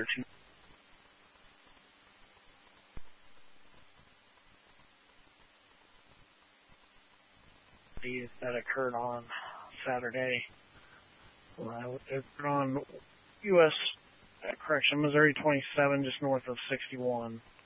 that occurred on Saturday. It occurred on U.S. Missouri 27, just north of 61.